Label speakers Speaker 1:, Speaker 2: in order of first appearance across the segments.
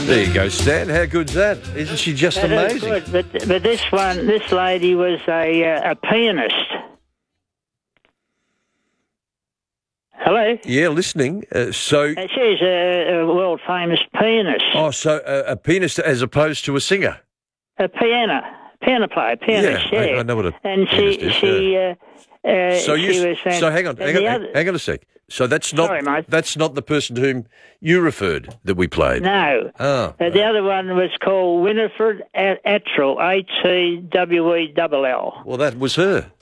Speaker 1: There you go, Stan. How good's that? Isn't she just amazing?
Speaker 2: Good. But this lady was a pianist. Hello?
Speaker 1: Yeah, listening. So
Speaker 2: She's a world famous pianist.
Speaker 1: Oh, so a pianist as opposed to a singer?
Speaker 2: A piano player, pianist, yeah.
Speaker 1: I know what a
Speaker 2: and
Speaker 1: pianist is.
Speaker 2: So
Speaker 1: hang on a sec. So that's not the person to whom you referred that we played.
Speaker 2: No.
Speaker 1: Oh.
Speaker 2: The other one was called Winifred Attrell, Atwell.
Speaker 1: Well, that was her.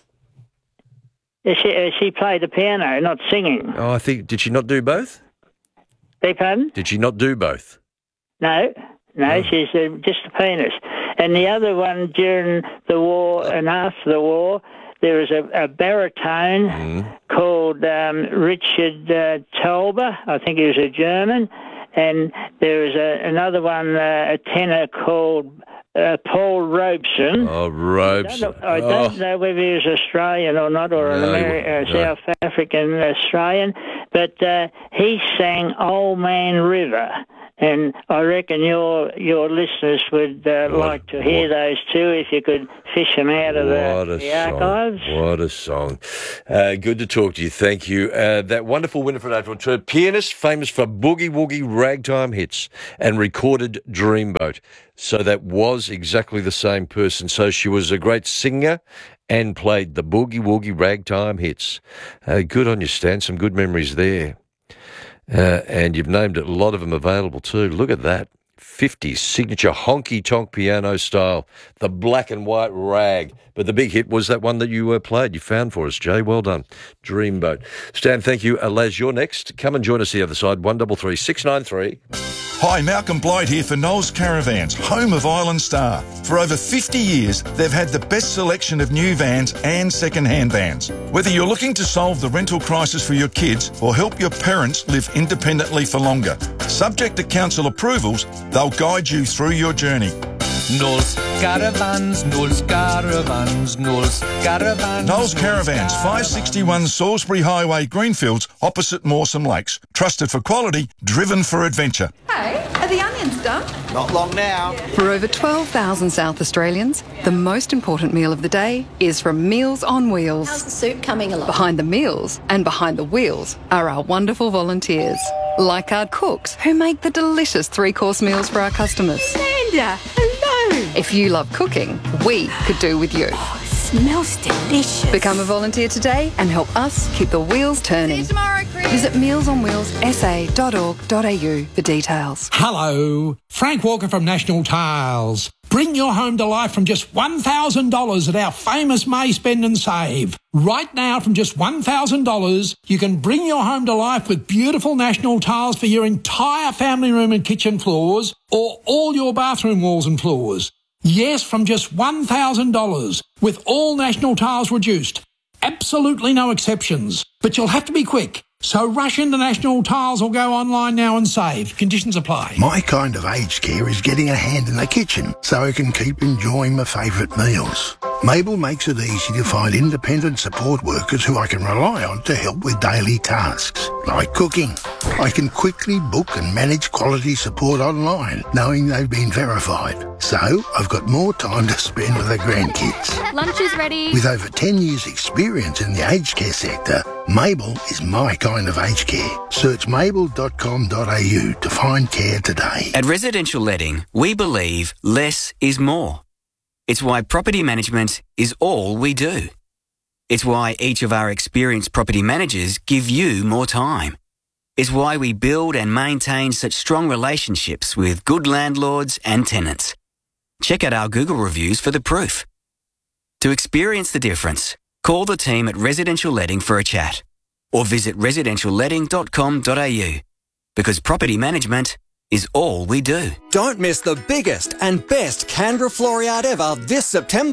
Speaker 2: She played the piano, not singing.
Speaker 1: Oh, I think, did she not do both?
Speaker 2: Beg pardon?
Speaker 1: Did she not do both?
Speaker 2: No, she's just a pianist. And the other one during the war and after the war, there was a baritone called Richard Tauber. I think he was a German. And there was another one, a tenor called Paul Robeson.
Speaker 1: Oh, Robeson.
Speaker 2: I don't know whether he was Australian or not, or South African Australian, but he sang Old Man River. And I reckon your listeners would like to hear those too, if you could fish them out of the archives.
Speaker 1: What a song. Good to talk to you. Thank you. That wonderful Winifred Attrell, pianist famous for boogie-woogie ragtime hits and recorded Dreamboat. So that was exactly the same person. So she was a great singer and played the boogie-woogie ragtime hits. Good on you, Stan. Some good memories there. And you've named a lot of them available too. Look at that. 50s signature honky-tonk piano style, the black and white rag. But the big hit was that one that you played, you found for us, Jay. Well done. Dreamboat. Stan, thank you. Laz, you're next. Come and join us the other side, 133 693.
Speaker 3: Hi, Malcolm Blight here for Knowles Caravans, home of Island Star. For over 50 years, they've had the best selection of new vans and second-hand vans. Whether you're looking to solve the rental crisis for your kids or help your parents live independently for longer, subject to council approvals, they'll guide you through your journey.
Speaker 4: Knowles Caravans, Knowles Caravans, Knowles Caravans.
Speaker 3: Knowles Caravans, 561 Salisbury Highway, Greenfields, opposite Mawson Lakes. Trusted for quality, driven for adventure.
Speaker 5: Hey, are the onions done?
Speaker 6: Not long now.
Speaker 5: For over 12,000 South Australians, the most important meal of the day is from Meals on Wheels.
Speaker 7: How's the soup coming along?
Speaker 5: Behind the meals and behind the wheels are our wonderful volunteers, like our cooks who make the delicious three-course meals for our customers.
Speaker 7: Amanda, hello.
Speaker 5: If you love cooking, we could do with you.
Speaker 7: Oh, it smells delicious.
Speaker 5: Become a volunteer today and help us keep the wheels turning.
Speaker 7: See you tomorrow, Chris.
Speaker 5: Visit mealsonwheelssa.org.au for details.
Speaker 8: Hello, Frank Walker from National Tiles. Bring your home to life from just $1,000 at our famous May Spend and Save. Right now, from just $1,000, you can bring your home to life with beautiful National Tiles for your entire family room and kitchen floors, or all your bathroom walls and floors. Yes, from just $1,000, with all National Tiles reduced. Absolutely no exceptions. But you'll have to be quick. So rush into National Tiles or go online now and save. Conditions apply.
Speaker 9: My kind of aged care is getting a hand in the kitchen so I can keep enjoying my favourite meals. Mabel makes it easy to find independent support workers who I can rely on to help with daily tasks, like cooking. I can quickly book and manage quality support online, knowing they've been verified. So I've got more time to spend with the grandkids.
Speaker 7: Lunch is ready.
Speaker 9: With over 10 years' experience in the aged care sector, Mabel is my kind of aged care. Search mabel.com.au to find care today.
Speaker 10: At Residential Letting, we believe less is more. It's why property management is all we do. It's why each of our experienced property managers give you more time. It's why we build and maintain such strong relationships with good landlords and tenants. Check out our Google reviews for the proof. To experience the difference, call the team at Residential Letting for a chat or visit residentialletting.com.au, because property management is all we do.
Speaker 11: Don't miss the biggest and best Canberra Floriade ever this September.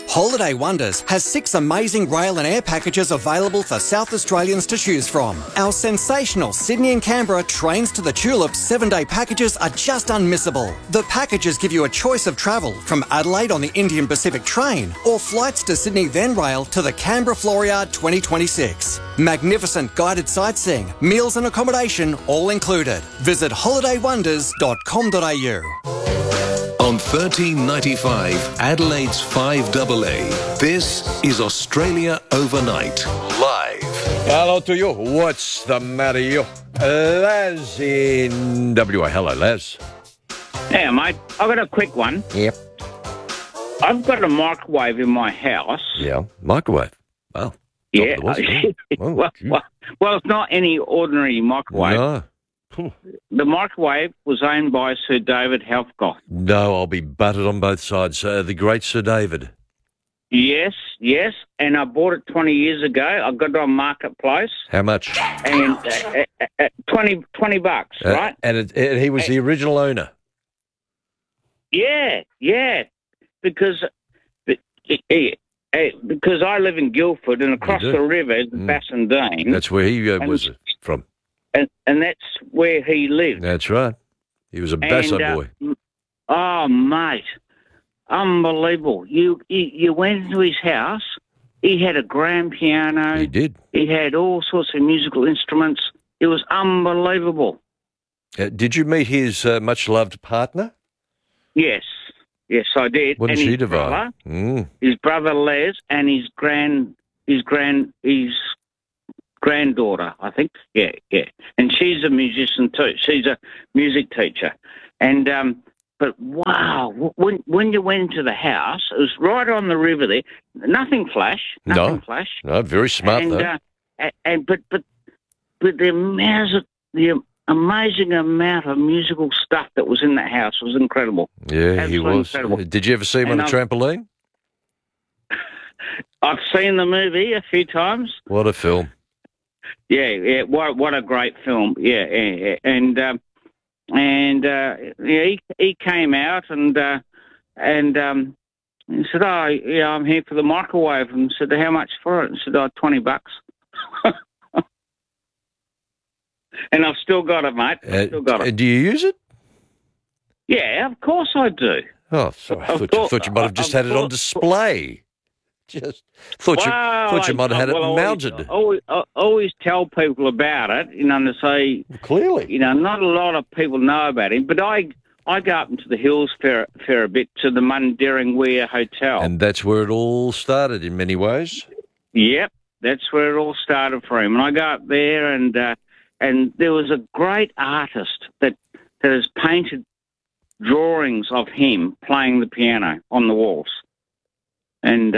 Speaker 6: Holiday Wonders has 6 amazing rail and air packages available for South Australians to choose from. Our sensational Sydney and Canberra Trains to the Tulips 7-day packages are just unmissable. The packages give you a choice of travel from Adelaide on the Indian Pacific train or flights to Sydney then rail to the Canberra Floriade 2026. Magnificent guided sightseeing, meals and accommodation all included. Visit holidaywonders.com.au.
Speaker 11: On 1395 Adelaide's 5AA, this is Australia Overnight, live.
Speaker 1: Hello to you. What's the matter, you? Laz in WA. Hello, Laz.
Speaker 12: Yeah, mate. I've got a quick one.
Speaker 1: Yep.
Speaker 12: I've got a microwave in my house.
Speaker 1: Yeah, microwave. Wow.
Speaker 12: Yeah.
Speaker 1: Well,
Speaker 12: It's not any ordinary microwave.
Speaker 1: No.
Speaker 12: The microwave was owned by Sir David Helfgott.
Speaker 1: No, I'll be butted on both sides. The great Sir David.
Speaker 12: Yes, and I bought it 20 years ago. I got it on Marketplace.
Speaker 1: How much?
Speaker 12: And $20, right?
Speaker 1: And he was the original owner.
Speaker 12: Yeah, because I live in Guildford and across the river is Bassendean.
Speaker 1: That's where he was from.
Speaker 12: And that's where he lived.
Speaker 1: That's right. He was a Basso boy.
Speaker 12: Oh, mate. Unbelievable. You went into his house. He had a grand piano.
Speaker 1: He did.
Speaker 12: He had all sorts of musical instruments. It was unbelievable.
Speaker 1: Did you meet his much-loved partner?
Speaker 12: Yes, I did.
Speaker 1: What
Speaker 12: and
Speaker 1: did she
Speaker 12: his
Speaker 1: divide?
Speaker 12: brother, his brother Les, and his granddaughter, I think. Yeah. And she's a musician too. She's a music teacher. And but wow, when you went into the house, it was right on the river there. Nothing flash.
Speaker 1: No, very smart though.
Speaker 12: But the amazing amount of musical stuff that was in that house was incredible.
Speaker 1: Yeah,
Speaker 12: Absolutely
Speaker 1: he was.
Speaker 12: incredible.
Speaker 1: Did you ever see him on a trampoline?
Speaker 12: I've seen the movie a few times.
Speaker 1: What a film.
Speaker 12: Yeah, what a great film. Yeah, and he came out and he said, "Oh, yeah, I'm here for the microwave." And said, "How much for it?" And said, "Oh, $20." And I've still got it, mate. Still got it.
Speaker 1: Do you use it?
Speaker 12: Yeah, of course I do.
Speaker 1: Oh, sorry. I thought you might have just had it on display. Just thought you might have had it mounted.
Speaker 12: Always tell people about it, and to say
Speaker 1: clearly,
Speaker 12: not a lot of people know about it. But I go up into the hills fair a bit to the Mundaring Weir Hotel,
Speaker 1: and that's where it all started in many ways.
Speaker 12: Yep, that's where it all started for him. And I go up there, and there was a great artist that has painted drawings of him playing the piano on the walls, and.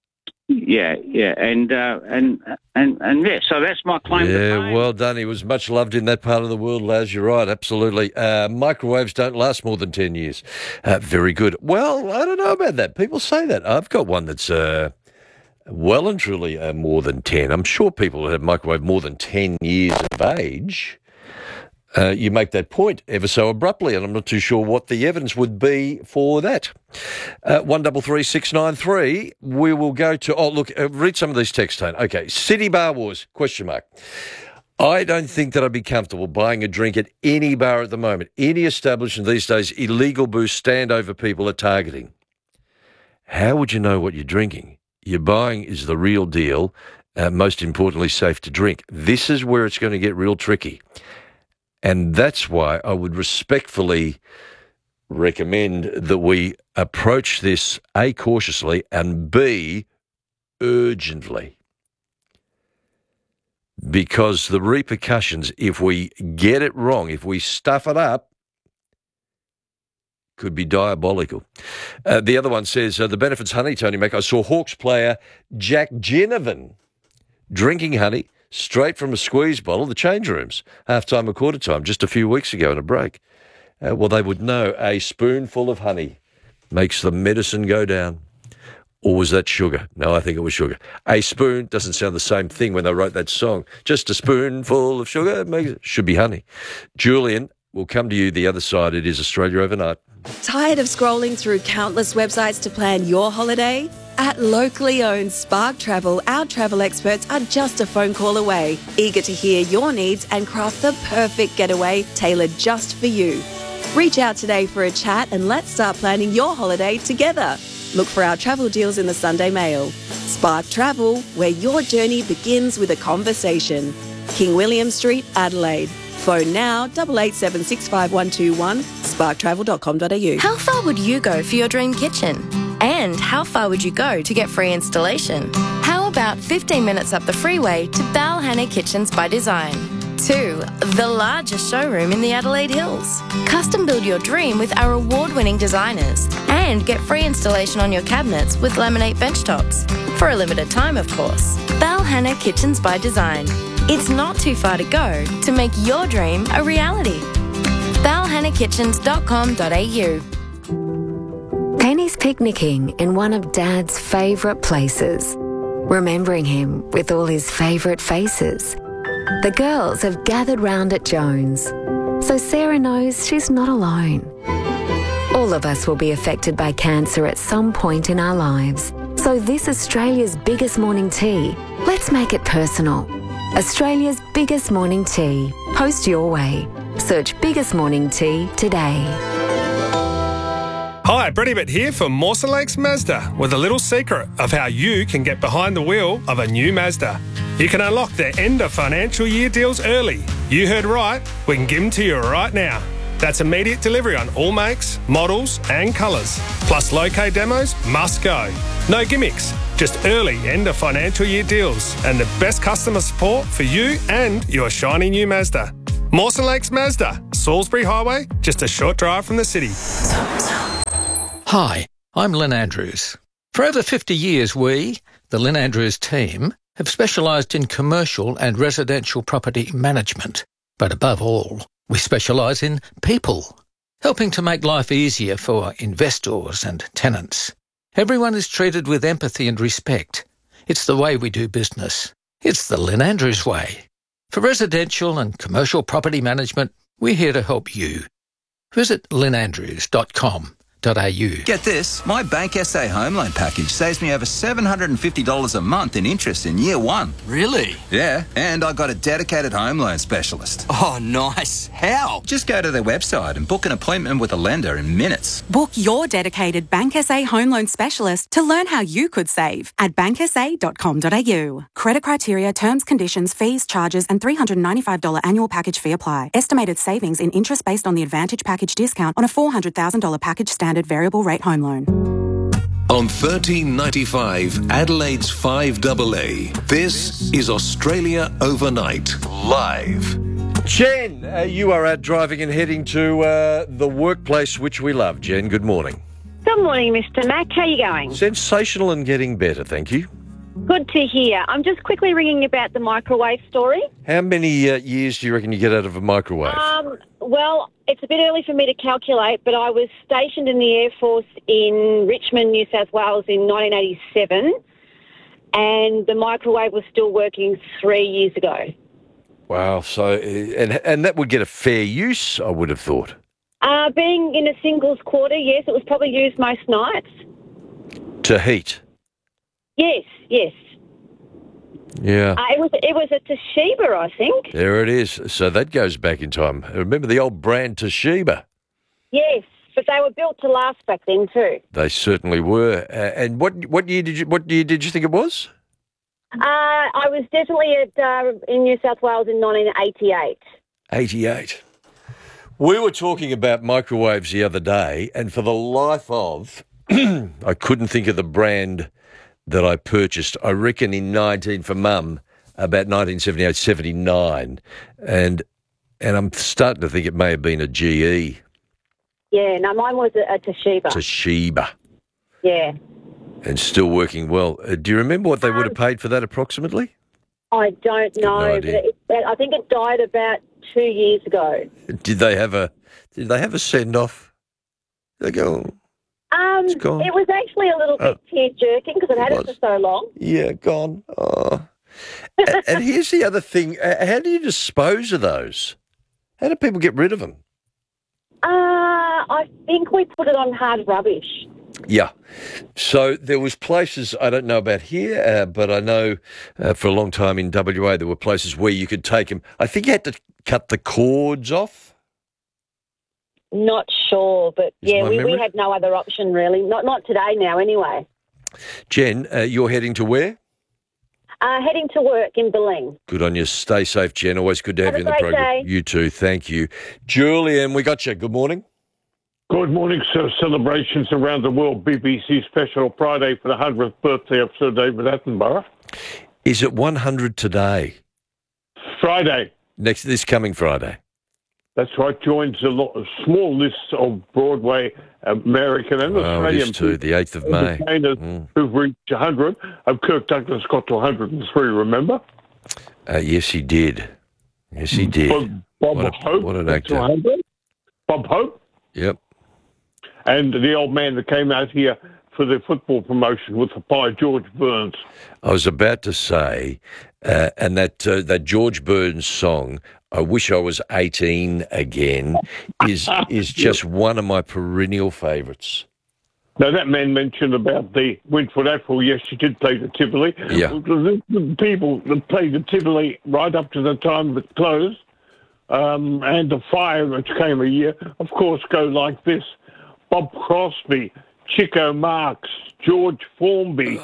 Speaker 12: So that's my claim to fame.
Speaker 1: Well done. He was much loved in that part of the world, Laz. You're right, absolutely. Microwaves don't last more than 10 years. Very good. Well, I don't know about that. People say that. I've got one that's well and truly more than 10. I'm sure people who have microwave more than 10 years of age. You make that point ever so abruptly, and I'm not too sure what the evidence would be for that. 133693, we will go to... read some of these texts, Tone. Okay, City Bar Wars, ? I don't think that I'd be comfortable buying a drink at any bar at the moment. Any establishment these days, illegal booze standover people are targeting. How would you know what you're drinking? You're buying is the real deal, most importantly, safe to drink. This is where it's going to get real tricky. And that's why I would respectfully recommend that we approach this, A, cautiously, and B, urgently. Because the repercussions, if we get it wrong, if we stuff it up, could be diabolical. The other one says, the benefits honey, Tony Mac. I saw Hawks player Jack Ginnivan drinking honey straight from a squeeze bottle, the change rooms, half-time or quarter time, just a few weeks ago in a break. Well, they would know a spoonful of honey makes the medicine go down. Or was that sugar? No, I think it was sugar. A spoon doesn't sound the same thing when they wrote that song. Just a spoonful of sugar should be honey. Julian, we'll come to you the other side. It is Australia Overnight.
Speaker 13: Tired of scrolling through countless websites to plan your holiday? At locally owned Spark Travel, our travel experts are just a phone call away, eager to hear your needs and craft the perfect getaway tailored just for you. Reach out today for a chat and let's start planning your holiday together. Look for our travel deals in the Sunday Mail. Spark Travel, where your journey begins with a conversation. King William Street, Adelaide. Phone now 88765121 sparktravel.com.au.
Speaker 14: How far would you go for your dream kitchen? And how far would you go to get free installation? How about 15 minutes up the freeway to Balhanna Kitchens by Design? 2. The largest showroom in the Adelaide Hills. Custom build your dream with our award-winning designers and get free installation on your cabinets with laminate benchtops. For a limited time, of course. Balhanna Kitchens by Design. It's not too far to go to make your dream a reality. balhannakitchens.com.au.
Speaker 15: Penny's picnicking in one of Dad's favourite places, remembering him with all his favourite faces. The girls have gathered round at Jones, so Sarah knows she's not alone. All of us will be affected by cancer at some point in our lives, so this Australia's biggest morning tea, let's make it personal. Australia's biggest morning tea. Post your way. Search Biggest Morning Tea today.
Speaker 16: Hi, Brett Hibbert here for Mawson Lakes Mazda with a little secret of how you can get behind the wheel of a new Mazda. You can unlock their end of financial year deals early. You heard right, we can give them to you right now. That's immediate delivery on all makes, models and colours. Plus low-K demos must go. No gimmicks, just early end of financial year deals and the best customer support for you and your shiny new Mazda. Mawson Lakes Mazda, Salisbury Highway, just a short drive from the city.
Speaker 17: Hi, I'm Lynn Andrews. For over 50 years, we, the Lynn Andrews team, have specialised in commercial and residential property management. But above all, we specialise in people, helping to make life easier for investors and tenants. Everyone is treated with empathy and respect. It's the way we do business. It's the Lynn Andrews way. For residential and commercial property management, we're here to help you. Visit lynnandrews.com.au.
Speaker 18: Get this, my Bank SA home loan package saves me over $750 a month in interest in year one.
Speaker 19: Really?
Speaker 18: Yeah, and I got a dedicated home loan specialist.
Speaker 19: Oh, nice. How?
Speaker 18: Just go to their website and book an appointment with a lender in minutes.
Speaker 20: Book your dedicated Bank SA home loan specialist to learn how you could save at banksa.com.au. Credit criteria, terms, conditions, fees, charges and $395 annual package fee apply. Estimated savings in interest based on the Advantage package discount on a $400,000 package standard variable rate home loan.
Speaker 11: On 1395 Adelaide's 5AA, this is Australia Overnight, live.
Speaker 1: Jen, you are out driving and heading to the workplace which we love. Jen, good morning.
Speaker 21: Good morning, Mr. Mac. How are you going?
Speaker 1: Sensational and getting better, thank you.
Speaker 21: Good to hear. I'm just quickly ringing about the microwave story.
Speaker 1: How many years do you reckon you get out of a microwave?
Speaker 21: Well, it's a bit early for me to calculate, but I was stationed in the Air Force in Richmond, New South Wales in 1987, and the microwave was still working 3 years ago.
Speaker 1: Wow, so, and that would get a fair use, I would have thought.
Speaker 21: Being in a singles quarter, yes, it was probably used most nights.
Speaker 1: To heat?
Speaker 21: Yes.
Speaker 1: Yeah.
Speaker 21: It was a Toshiba, I think.
Speaker 1: There it is. So that goes back in time. Remember the old brand Toshiba?
Speaker 21: Yes, but they were built to last back then too.
Speaker 1: They certainly were. And what year did you think it was?
Speaker 21: I was definitely in New South Wales in 1988.
Speaker 1: 88. We were talking about microwaves the other day, and for the life of, I couldn't think of the brand that I purchased. I reckon for Mum, about 1978, 79. And I'm starting to think it may have been a GE.
Speaker 21: Yeah, no, mine was a Toshiba.
Speaker 1: Toshiba.
Speaker 21: Yeah.
Speaker 1: And still working well. Do you remember what they would have paid for that approximately?
Speaker 21: I don't know,
Speaker 1: No idea.
Speaker 21: but I think it died about 2 years ago.
Speaker 1: Did they have a send off? They go. It's gone.
Speaker 21: It was actually a little bit tear-jerking because I've had it for so long.
Speaker 1: Yeah, gone. Oh. And here's the other thing. How do you dispose of those? How do people get rid of them?
Speaker 21: I think we put it on hard rubbish.
Speaker 1: Yeah. So there was places, I don't know about here, but I know for a long time in WA there were places where you could take them. I think you had to cut the cords off.
Speaker 21: Not sure, but
Speaker 1: Is
Speaker 21: yeah,
Speaker 1: my
Speaker 21: we
Speaker 1: memory-
Speaker 21: had no other option really. Not today now anyway.
Speaker 1: Jen, you're heading to where?
Speaker 21: Heading to work in Berlin.
Speaker 1: Good on you. Stay safe, Jen. Always good to have
Speaker 21: Have
Speaker 1: you
Speaker 21: a
Speaker 1: in the
Speaker 21: great
Speaker 1: program.
Speaker 21: day.
Speaker 1: You too. Thank you. Julian, we got you. Good morning.
Speaker 2: Good morning, sir. Celebrations around the world. BBC special Friday for the 100th birthday of Sir David Attenborough.
Speaker 1: Is it 100 today?
Speaker 2: Friday.
Speaker 1: This coming Friday.
Speaker 2: That's right. Joins a small list of Broadway American and
Speaker 1: Oh, it
Speaker 2: Australian
Speaker 1: is too. The 8th of May.
Speaker 2: entertainers who've reached 100. Kirk Douglas got to 103, remember?
Speaker 1: Yes, he did. Yes, he did.
Speaker 2: Bob Hope.
Speaker 1: What an
Speaker 2: got to
Speaker 1: actor.
Speaker 2: 100. Bob Hope.
Speaker 1: Yep.
Speaker 2: And the old man that came out here for the football promotion with the pie, George Burns.
Speaker 1: I was about to say, and that George Burns song, I Wish I Was 18 Again, is just one of my perennial favourites.
Speaker 2: Now, that man mentioned about the Winford Atwell. Yes, she did play the Tivoli.
Speaker 1: Yeah.
Speaker 2: The people that played the Tivoli right up to the time it closed, and the fire which came a year, of course, go like this. Bob Crosby, Chico Marx, George Formby,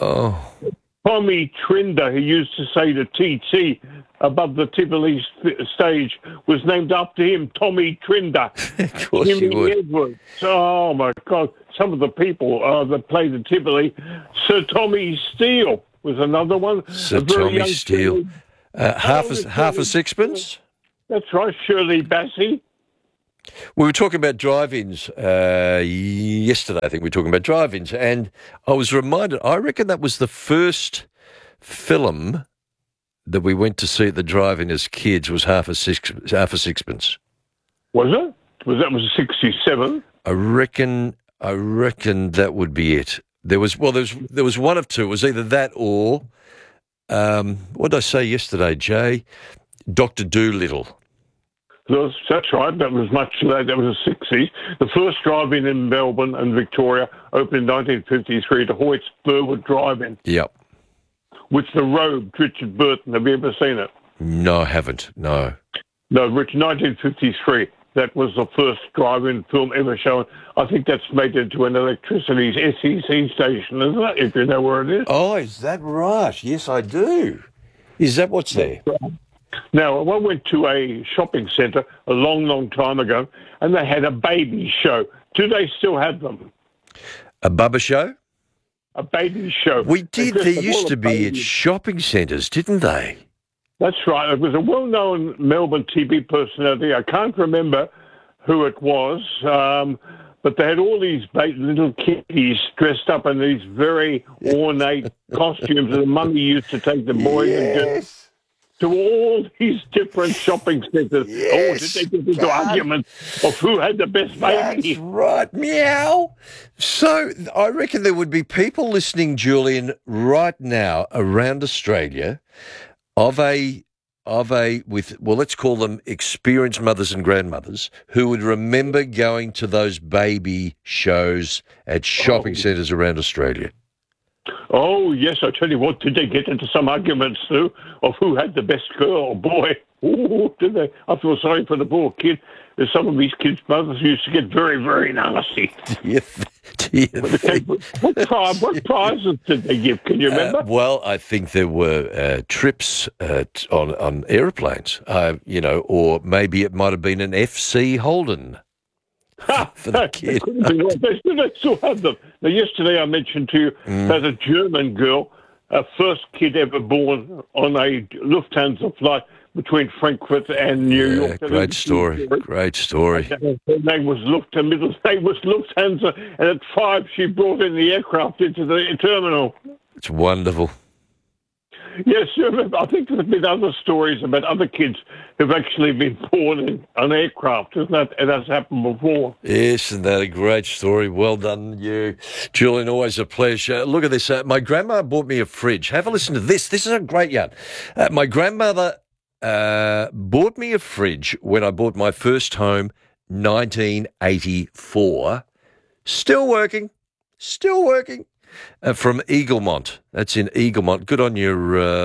Speaker 2: Tommy Trinder, who used to say the TT above the Tivoli stage, was named after him, Tommy Trinder.
Speaker 1: Of course you would.
Speaker 2: Edwards. Oh, my God. Some of the people that played the Tivoli. Sir Tommy Steele was another one.
Speaker 1: Sir
Speaker 2: A very
Speaker 1: Tommy
Speaker 2: young
Speaker 1: Steele.
Speaker 2: Shirley-
Speaker 1: Half a sixpence?
Speaker 2: That's right, Shirley Bassey.
Speaker 1: We were talking about drive-ins yesterday. I think we were talking about drive-ins, and I was reminded. I reckon that was the first film that we went to see at the drive-in as kids. Was half a sixpence.
Speaker 2: Was it? That was 67?
Speaker 1: I reckon that would be it. There was one of two. It was either that or what did I say yesterday, Jay? Dr. Dolittle.
Speaker 2: That's right. That was much later. That was the 60s. The first drive-in in Melbourne and Victoria opened in 1953 to Hoyt's Burwood Drive-In,
Speaker 1: Yep.
Speaker 2: which the robed Richard Burton. Have you ever seen it?
Speaker 1: No, I haven't. No.
Speaker 2: No, 1953. That was the first drive-in film ever shown. I think that's made into an electricity's SEC station, isn't it? If you know where it is.
Speaker 1: Oh, is that right? Yes, I do. Is that what's there?
Speaker 2: Now, I went to a shopping centre a long, long time ago, and they had a baby show. Do they still have them?
Speaker 1: A Bubba show?
Speaker 2: A baby show.
Speaker 1: We did.
Speaker 2: They
Speaker 1: There
Speaker 2: dressed
Speaker 1: used
Speaker 2: all
Speaker 1: to
Speaker 2: the
Speaker 1: be at
Speaker 2: babies.
Speaker 1: shopping centres, didn't they?
Speaker 2: That's right. It was a well-known Melbourne TV personality. I can't remember who it was, but they had all these little kiddies dressed up in these very ornate costumes that the mummy used to take the boys and get to all these different shopping centres. Oh, did they get into arguments of who had the best baby?
Speaker 1: That's right. Meow. So I reckon there would be people listening, Julian, right now around Australia let's call them experienced mothers and grandmothers who would remember going to those baby shows at shopping centres around Australia.
Speaker 2: Oh, yes, I tell you what, did they get into some arguments, too, of who had the best girl or boy? Ooh, did they? I feel sorry for the poor kid. Some of these kids' mothers used to get very, very nasty. What prizes did they give? Can you remember?
Speaker 1: Well, I think there were trips on aeroplanes, or maybe it might have been an FC Holden. For the kid.
Speaker 2: They still have them. Now, yesterday I mentioned to you that a German girl, first kid ever born on a Lufthansa flight between Frankfurt and New York.
Speaker 1: Great story. Great story.
Speaker 2: Her name was Lufthansa. Middle name was Lufthansa, and at 5 she brought in the aircraft into the terminal.
Speaker 1: It's wonderful.
Speaker 2: Yes, I think there's been other stories about other kids who've actually been born in an aircraft, isn't that? And that's happened before.
Speaker 1: Yes, and that a great story. Well done, you, Julian. Always a pleasure. Look at this. My grandma bought me a fridge. Have a listen to this. This is a great yarn. My grandmother bought me a fridge when I bought my first home, 1984. Still working. Still working. From Eaglemont. That's in Eaglemont. Good on you,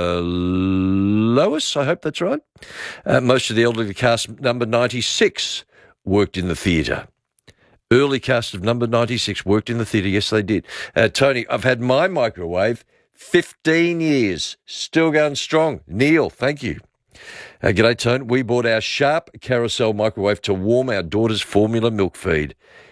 Speaker 1: Lois. I hope that's right. Most of the elderly cast number 96 worked in the theatre. Early cast of number 96 worked in the theatre. Yes, they did. Tony, I've had my microwave 15 years. Still going strong. Neil, thank you. G'day, Tony. We bought our Sharp carousel microwave to warm our daughter's formula milk feed.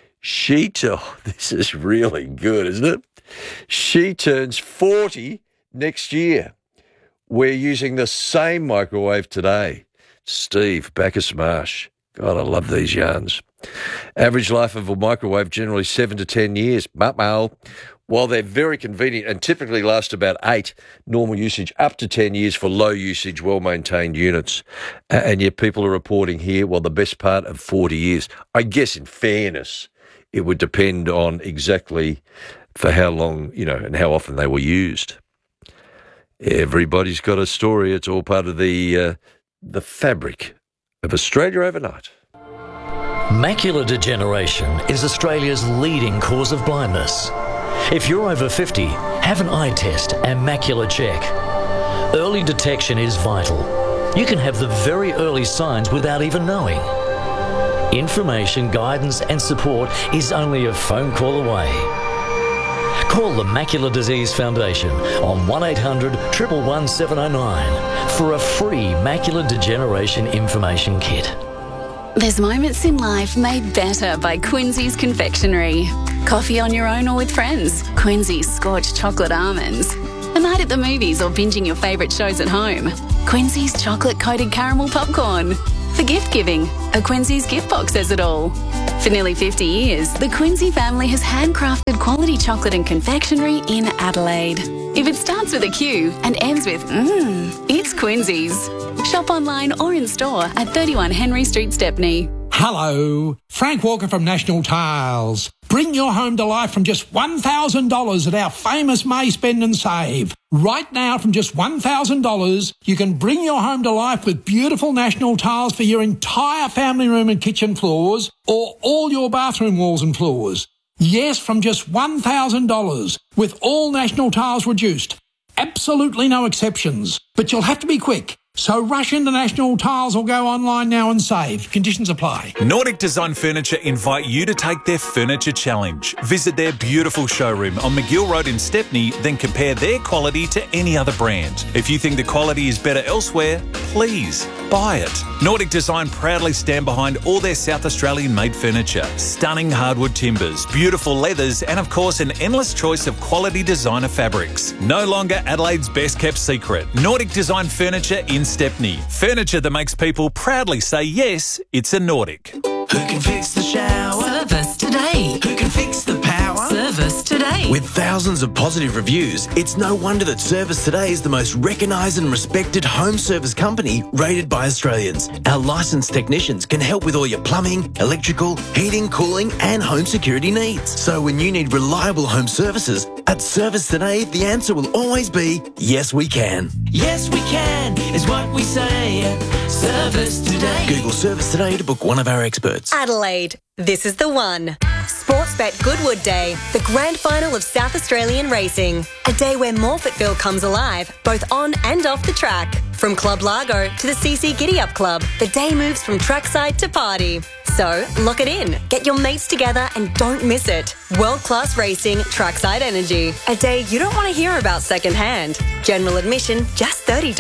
Speaker 1: This is really good, isn't it? She turns 40 next year. We're using the same microwave today. Steve, Bacchus Marsh. God, I love these yarns. Average life of a microwave, generally 7 to 10 years. While they're very convenient and typically last about 8, normal usage up to 10 years for low usage, well-maintained units. And yet people are reporting here, well, the best part of 40 years. I guess in fairness, it would depend on exactly for how long, and how often they were used. Everybody's got a story. It's all part of the fabric of Australia overnight.
Speaker 4: Macular degeneration is Australia's leading cause of blindness. If you're over 50, have an eye test and macular check. Early detection is vital. You can have the very early signs without even knowing. Information, guidance and support is only a phone call away. Call the Macular Disease Foundation on 1800 111 709 for a free macular degeneration information kit.
Speaker 22: There's moments in life made better by Quincy's Confectionery. Coffee on your own or with friends. Quincy's Scorched Chocolate Almonds. A night at the movies or binging your favourite shows at home. Quincy's Chocolate-Coated Caramel Popcorn. For gift giving, a Quincy's gift box says it all. For nearly 50 years, the Quincy family has handcrafted quality chocolate and confectionery in Adelaide. If it starts with a Q and ends with it's Quincy's. Shop online or in store at 31 Henry Street, Stepney.
Speaker 8: Hello, Frank Walker from National Tiles. Bring your home to life from just $1,000 at our famous May Spend and Save. Right now, from just $1,000, you can bring your home to life with beautiful National Tiles for your entire family room and kitchen floors or all your bathroom walls and floors. Yes, from just $1,000 with all National Tiles reduced. Absolutely no exceptions. But you'll have to be quick. So rush into National Tiles or go online now and save. Conditions apply.
Speaker 23: Nordic Design Furniture invite you to take their Furniture Challenge. Visit their beautiful showroom on McGill Road in Stepney, then compare their quality to any other brand. If you think the quality is better elsewhere, please buy it. Nordic Design proudly stand behind all their South Australian made furniture. Stunning hardwood timbers, beautiful leathers, and of course an endless choice of quality designer fabrics. No longer Adelaide's best kept secret. Nordic Design Furniture in Stepney. Furniture that makes people proudly say yes, it's a Nordic.
Speaker 24: Who can fix the shower? Service today. Who can fix the power? Service today.
Speaker 25: With thousands of positive reviews, it's no wonder that Service Today is the most recognised and respected home service company rated by Australians. Our licensed technicians can help with all your plumbing, electrical, heating, cooling and home security needs. So when you need reliable home services, at Service Today, the answer will always be, yes we can.
Speaker 24: Yes we can is what we say. Service Today.
Speaker 25: Google Service Today to book one of our experts.
Speaker 26: Adelaide, this is the one. Sportsbet Goodwood Day, the grand final of South Australian racing. A day where Morphettville comes alive, both on and off the track. From Club Largo to the CC Giddy Up Club, the day moves from trackside to party. So, lock it in, get your mates together and don't miss it. World-class racing, trackside energy. A day you don't want to hear about secondhand. General admission, just $30.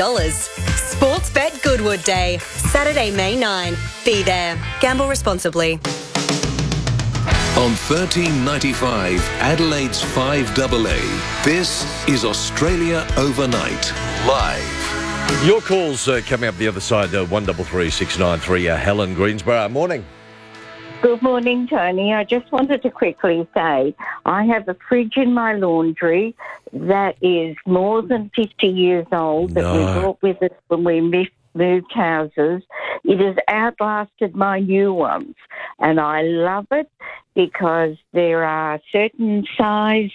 Speaker 26: Sportsbet Goodwood Day, Saturday, May 9. Be there. Gamble responsibly.
Speaker 11: On 1395, Adelaide's 5AA, this is Australia Overnight, live.
Speaker 1: Your calls coming up the other side, 133 693, Helen Greensborough. Morning.
Speaker 27: Good morning, Tony. I just wanted to quickly say I have a fridge in my laundry that is more than 50 years old that we brought with us when we moved houses. It has outlasted my new ones, and I love it because there are certain size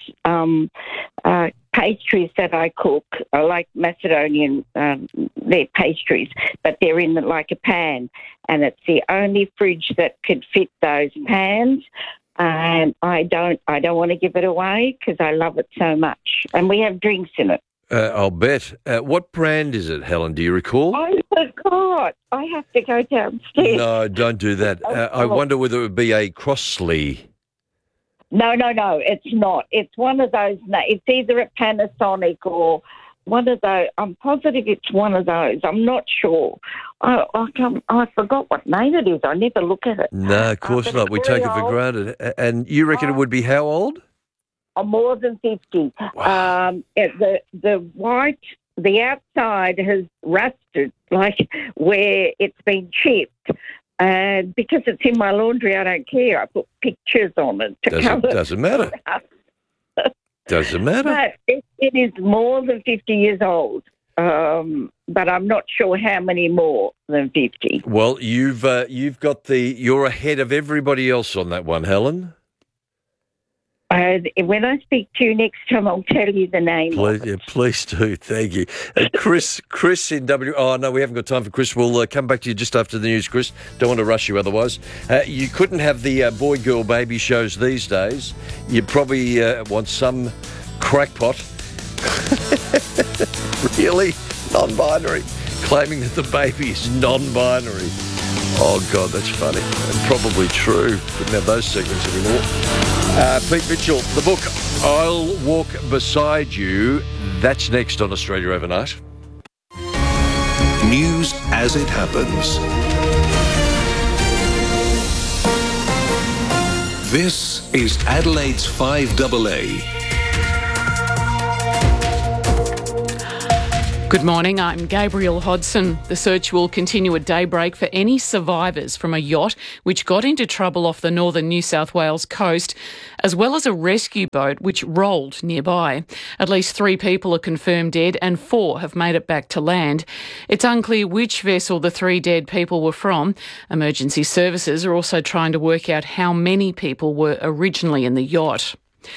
Speaker 27: pastries that I cook, like Macedonian, they're pastries, but they're in like a pan, and it's the only fridge that could fit those pans. and I don't want to give it away because I love it so much. And we have drinks in it.
Speaker 1: I'll bet. What brand is it, Helen? Do you recall?
Speaker 27: I forgot. I have to go downstairs.
Speaker 1: No, don't do that. I wonder whether it would be a Crossley.
Speaker 27: No, it's not. It's one of those. It's either a Panasonic or one of those. I'm positive it's one of those. I'm not sure. I forgot what name it is. I never look at it.
Speaker 1: No, of course not. We take it for granted. And you reckon it would be how old?
Speaker 27: More than 50. Wow. The white, the outside has rusted, like where it's been chipped. And because it's in my laundry, I don't care. I put pictures on it to cover.
Speaker 1: Doesn't matter. Doesn't matter.
Speaker 27: But it is more than 50 years old. But I'm not sure how many more than 50.
Speaker 1: Well, you're ahead of everybody else on that one, Helen.
Speaker 27: When I speak to you next time, I'll tell you the name.
Speaker 1: Please do. Thank you. Chris in W. Oh, no, we haven't got time for Chris. We'll come back to you just after the news, Chris. Don't want to rush you otherwise. You couldn't have the boy, girl, baby shows these days. You probably want some crackpot. Really? Non-binary. Claiming that the baby is non-binary. Oh, God, that's funny. And probably true. Couldn't have those segments anymore. Pete Mitchell, the book, I'll Walk Beside You. That's next on Australia Overnight.
Speaker 11: News as it happens. This is Adelaide's 5AA.
Speaker 3: Good morning, I'm Gabrielle Hodson. The search will continue at daybreak for any survivors from a yacht which got into trouble off the northern New South Wales coast, as well as a rescue boat which rolled nearby. At least 3 people are confirmed dead and 4 have made it back to land. It's unclear which vessel the 3 dead people were from. Emergency services are also trying to work out how many people were originally in the yacht.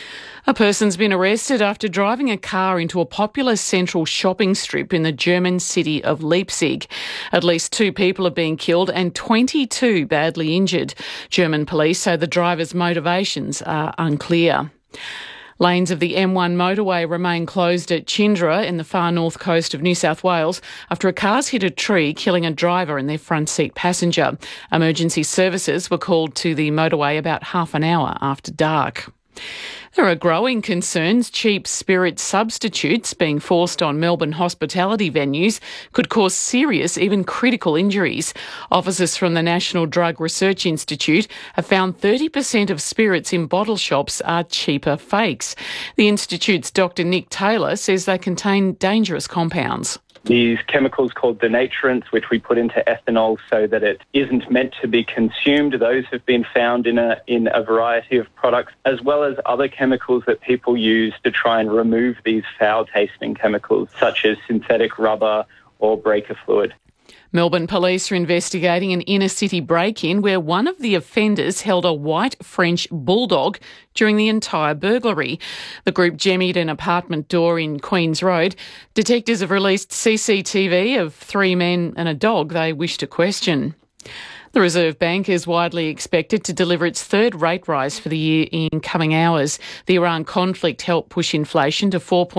Speaker 3: A person's been arrested after driving a car into a popular central shopping strip in the German city of Leipzig. At least 2 people have been killed and 22 badly injured. German police say the driver's motivations are unclear. Lanes of the M1 motorway remain closed at Chindra in the far north coast of New South Wales after a car's hit a tree, killing a driver and their front seat passenger. Emergency services were called to the motorway about half an hour after dark. There are growing concerns cheap spirit substitutes being forced on Melbourne hospitality venues could cause serious, even critical injuries. Officers from the National Drug Research Institute have found 30% of spirits in bottle shops are cheaper fakes. The Institute's Dr. Nick Taylor says they contain dangerous compounds.
Speaker 5: These chemicals called denaturants, which we put into ethanol so that it isn't meant to be consumed, those have been found in a variety of products, as well as other chemicals that people use to try and remove these foul-tasting chemicals, such as synthetic rubber or breaker fluid.
Speaker 3: Melbourne police are investigating an inner-city break-in where one of the offenders held a white French bulldog during the entire burglary. The group jemmied an apartment door in Queen's Road. Detectives have released CCTV of 3 men and a dog they wish to question. The Reserve Bank is widely expected to deliver its 3rd rate rise for the year in coming hours. The Iran conflict helped push inflation to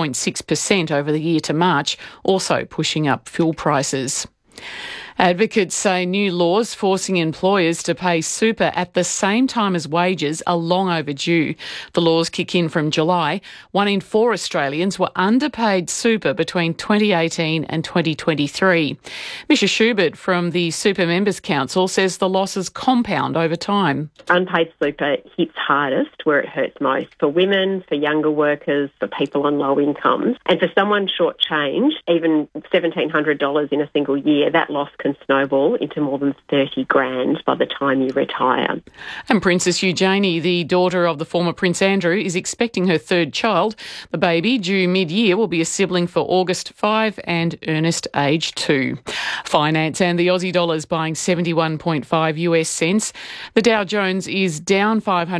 Speaker 3: 4.6% over the year to March, also pushing up fuel prices. Advocates say new laws forcing employers to pay super at the same time as wages are long overdue. The laws kick in from July. 1 in 4 Australians were underpaid super between 2018 and 2023. Misha Schubert from the Super Members Council says the losses compound over time.
Speaker 6: Unpaid super hits hardest where it hurts most for women, for younger workers, for people on low incomes. And for someone shortchanged, even $1,700 in a single year, that loss can snowball into more than 30 grand by the time you retire.
Speaker 3: And Princess Eugenie, the daughter of the former Prince Andrew, is expecting her 3rd child. The baby, due mid-year, will be a sibling for August 5 and Ernest age 2. Finance and the Aussie dollar is buying 71.5 US cents. The Dow Jones is down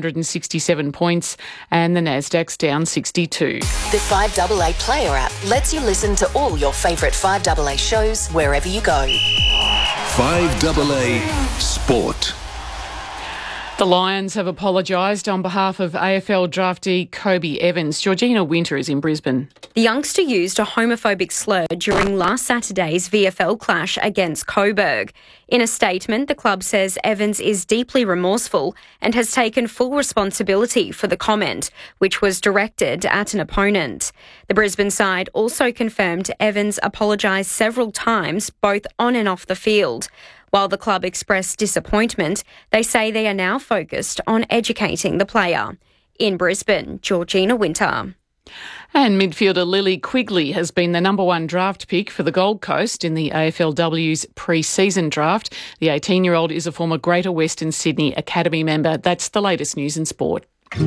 Speaker 3: 567 points and the Nasdaq's down 62.
Speaker 7: The 5AA Player app lets you listen to all your favourite 5AA shows wherever you go.
Speaker 11: 5AA Sport.
Speaker 3: The Lions have apologised on behalf of AFL draftee Kobe Evans. Georgina Winter is in Brisbane.
Speaker 9: The youngster used a homophobic slur during last Saturday's VFL clash against Coburg. In a statement, the club says Evans is deeply remorseful and has taken full responsibility for the comment, which was directed at an opponent. The Brisbane side also confirmed Evans apologised several times, both on and off the field. While the club expressed disappointment, they say they are now focused on educating the player. In Brisbane, Georgina Winter.
Speaker 3: And midfielder Lily Quigley has been the number one draft pick for the Gold Coast in the AFLW's pre-season draft. The 18-year-old is a former Greater Western Sydney Academy member. That's the latest news in sport.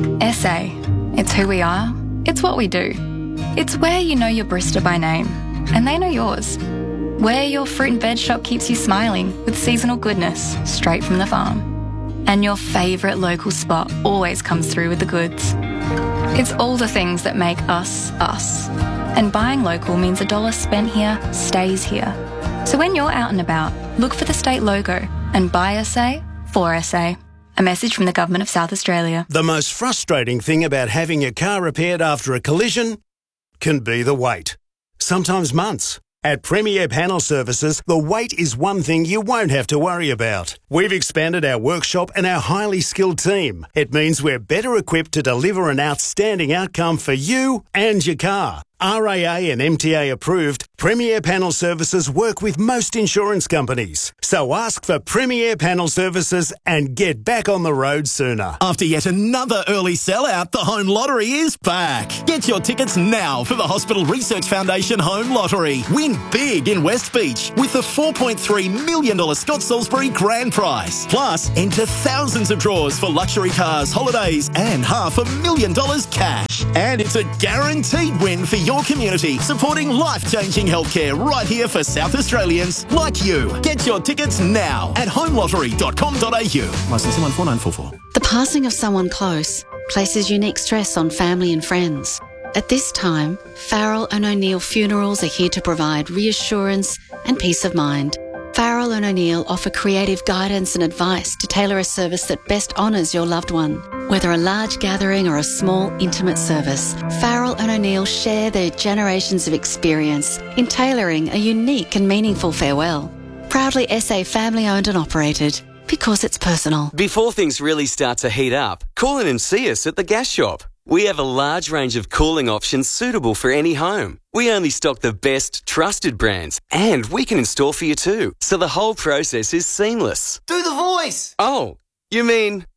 Speaker 10: SA. It's who we are. It's what we do. It's where you know your barista by name, and they know yours. Where your fruit and veg shop keeps you smiling with seasonal goodness straight from the farm. And your favourite local spot always comes through with the goods. It's all the things that make us, us. And buying local means $1 spent here stays here. So when you're out and about, look for the state logo and buy SA for SA. A message from the Government of South Australia.
Speaker 12: The most frustrating thing about having your car repaired after a collision can be the wait. Sometimes months. At Premier Panel Services, the wait is one thing you won't have to worry about. We've expanded our workshop and our highly skilled team. It means we're better equipped to deliver an outstanding outcome for you and your car. RAA and MTA approved, Premier Panel Services work with most insurance companies. So ask for Premier Panel Services and get back on the road sooner.
Speaker 13: After yet another early sellout, the Home Lottery is back. Get your tickets now for the Hospital Research Foundation Home Lottery. Win big in West Beach with the $4.3 million Scott Salisbury grand prize. Plus, enter thousands of draws for luxury cars, holidays and $500,000 cash. And it's a guaranteed win for your community, supporting life-changing healthcare right here for South Australians like you. Get your tickets now at homelottery.com.au. Licence 14944.
Speaker 14: The passing of someone close places unique stress on family and friends. At this time, Farrell and O'Neill Funerals are here to provide reassurance and peace of mind. Farrell and O'Neill offer creative guidance and advice to tailor a service that best honours your loved one. Whether a large gathering or a small, intimate service, Farrell and O'Neill share their generations of experience in tailoring a unique and meaningful farewell. Proudly SA family-owned and operated, because it's personal.
Speaker 15: Before things really start to heat up, call in and see us at the gas shop. We have a large range of cooling options suitable for any home. We only stock the best, trusted brands, and we can install for you too, so the whole process is seamless.
Speaker 19: Do the voice!
Speaker 15: Oh, you mean...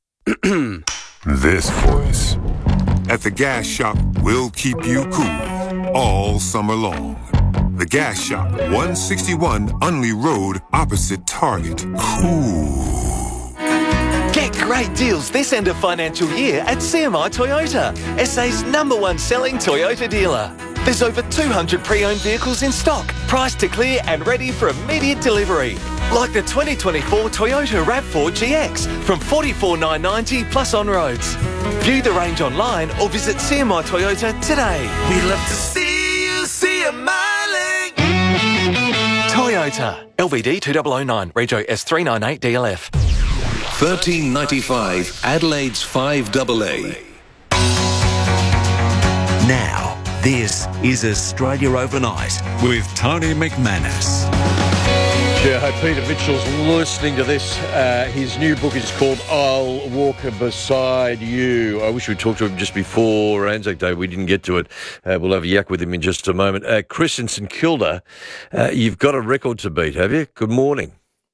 Speaker 16: This voice. At the gas shop, we'll keep you cool all summer long. The Gas Shop, 161 Unley Road, opposite Target. Cool.
Speaker 28: Get great deals this end of financial year at CMI Toyota, SA's #1 selling Toyota dealer. There's over 200 pre-owned vehicles in stock, priced to clear and ready for immediate delivery. Like the 2024 Toyota RAV4 GX from $44,990 plus on roads. View the range online or visit CMI Toyota today.
Speaker 19: We'd love to see you smiling.
Speaker 28: Toyota, LVD 2009, Rego S398 DLF.
Speaker 11: $13.95 Adelaide's 5AA.
Speaker 29: Now, this is Australia Overnight
Speaker 11: with Tony McManus.
Speaker 1: Yeah, I hope Peter Mitchell's listening to this. His new book is called I'll Walk Beside You. I wish we'd talked to him just before Anzac Day. We didn't get to it. We'll have a yak with him in just a moment. Chris in St Kilda, you've got a record to beat, have you? Good morning.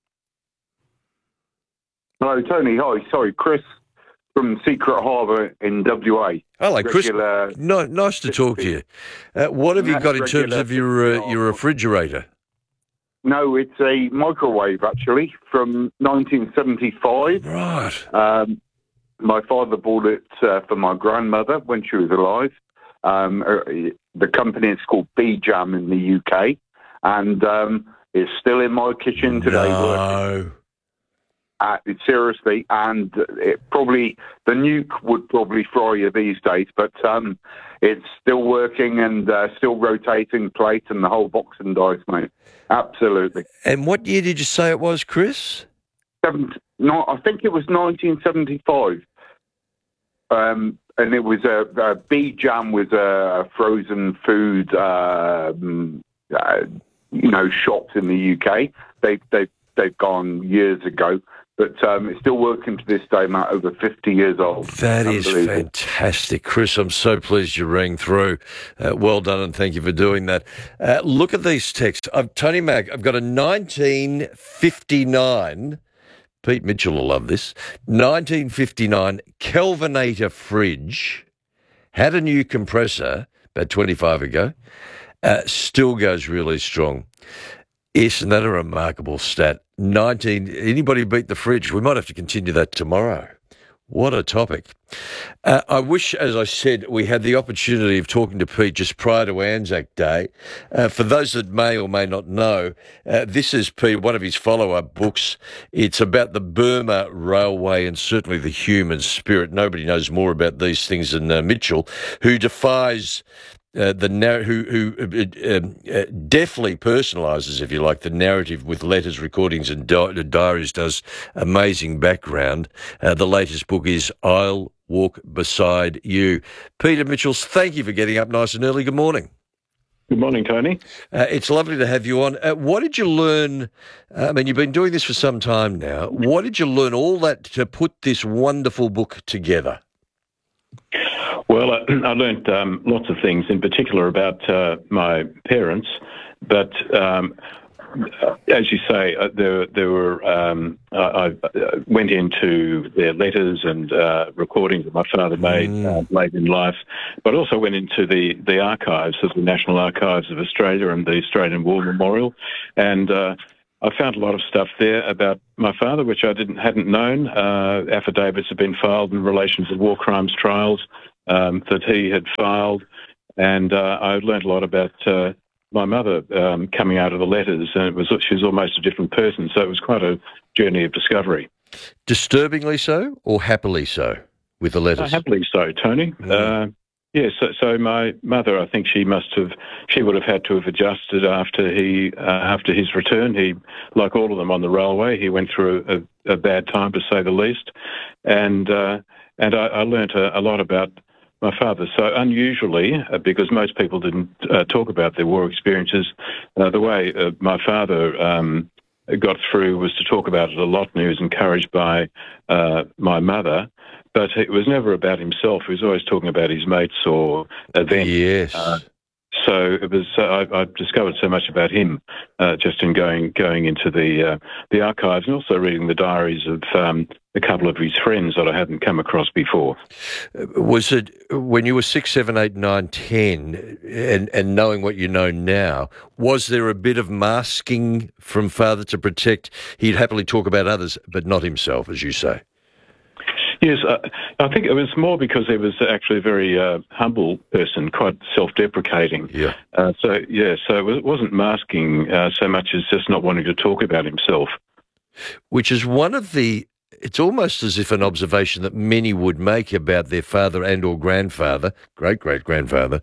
Speaker 30: Hello, Tony. Hi, sorry, Chris from Secret Harbour in WA.
Speaker 1: Hello, Chris. Nice to talk to you. What have you got in terms of your refrigerator?
Speaker 30: No, it's a microwave, actually, from 1975.
Speaker 1: Right.
Speaker 30: My father bought it for my grandmother when she was alive. The company is called B-Jam in the UK, and it's still in my kitchen today.
Speaker 1: No.
Speaker 30: Seriously, and the nuke would probably fry you these days, but it's still working and still rotating plates and the whole box and dice, mate. Absolutely.
Speaker 1: And what year did you say it was, Chris?
Speaker 30: I think it was 1975. And it was a Bee Jam was a frozen food, shops in the UK. They've gone years ago, but it's still working to this day, Matt, over 50 years old.
Speaker 1: That is fantastic. Chris, I'm so pleased you rang through. Well done, and thank you for doing that. Look at these texts. Tony Mac, I've got a 1959, Pete Mitchell will love this, 1959 Kelvinator fridge, had a new compressor about 25 ago, still goes really strong. Isn't that a remarkable stat? Anybody beat the fridge? We might have to continue that tomorrow. What a topic. I wish, as I said, we had the opportunity of talking to Pete just prior to Anzac Day. For those that may or may not know, this is Pete, one of his follow-up books. It's about the Burma Railway and certainly the human spirit. Nobody knows more about these things than Mitchell, who defies who deftly personalises, if you like, the narrative with letters, recordings and diaries, does amazing background. The latest book is I'll Walk Beside You. Peter Mitchells, thank you for getting up nice and early. Good morning.
Speaker 2: Good morning, Tony.
Speaker 1: It's lovely to have you on. What did you learn? You've been doing this for some time now. What did you learn all that to put this wonderful book together?
Speaker 2: Well, I learned lots of things, in particular about my parents. But as you say, there were. I went into their letters and recordings that my father made late in life, but also went into the archives of the National Archives of Australia and the Australian War Memorial, and I found a lot of stuff there about my father, which I hadn't known. Affidavits had been filed in relation to war crimes trials that he had filed, and I learned a lot about my mother coming out of the letters, and she was almost a different person, so it was quite a journey of discovery.
Speaker 1: Disturbingly so, or happily so, with the letters?
Speaker 2: Happily so, Tony. Yes, so my mother, I think she would have had to have adjusted after his return. He, like all of them on the railway, he went through a bad time, to say the least, and I learnt a lot about my father. So unusually, because most people didn't talk about their war experiences, the way my father got through was to talk about it a lot, and he was encouraged by my mother. But it was never about himself. He was always talking about his mates or events.
Speaker 1: Yes.
Speaker 2: So it was. I discovered so much about him just in going into the archives, and also reading the diaries of a couple of his friends that I hadn't come across before.
Speaker 1: Was it when you were 6, 7, 8, 9, 10, and knowing what you know now? Was there a bit of masking from father to protect? He'd happily talk about others, but not himself, as you say.
Speaker 2: Yes, I think it was more because he was actually a very humble person, quite self-deprecating.
Speaker 1: Yeah.
Speaker 2: So it wasn't masking so much as just not wanting to talk about himself.
Speaker 1: Which is it's almost as if an observation that many would make about their father and or grandfather, great-great-grandfather.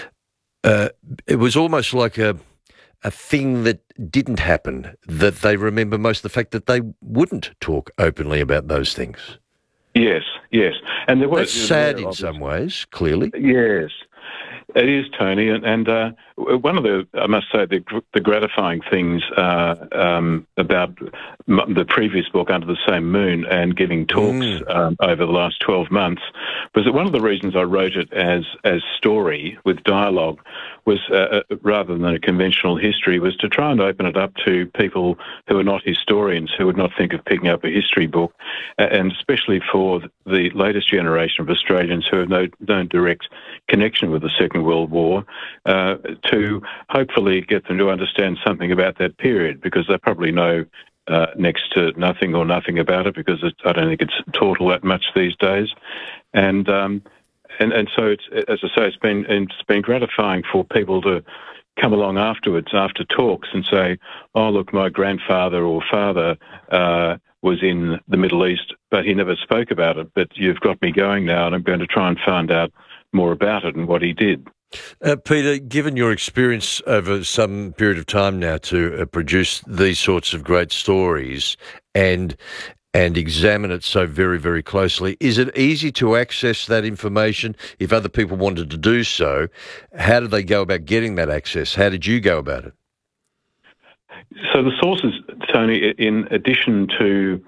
Speaker 1: It was almost like a thing that didn't happen, that they remember most of the fact that they wouldn't talk openly about those things.
Speaker 2: Yes, and
Speaker 1: that's sad in some ways. Clearly,
Speaker 2: yes, it is, Tony. And one of I must say, the gratifying things about the previous book, Under the Same Moon, and giving talks over the last 12 months, was that one of the reasons I wrote it as story with dialogue was, rather than a conventional history, was to try and open it up to people who are not historians, who would not think of picking up a history book, and especially for the latest generation of Australians who have no direct connection with the Second World War, to hopefully get them to understand something about that period, because they probably know next to nothing or nothing about it, because I don't think it's taught all that much these days. And so it's, as I say, it's been gratifying for people to come along afterwards, after talks, and say, "Oh, look, my grandfather or father was in the Middle East, but he never spoke about it. But you've got me going now, and I'm going to try and find out more about it and what he did."
Speaker 1: Peter, given your experience over some period of time now to produce these sorts of great stories, and and examine it so very, very closely. Is it easy to access that information if other people wanted to do so? How did they go about getting that access? How did you go about it?
Speaker 2: So the sources, Tony, in addition to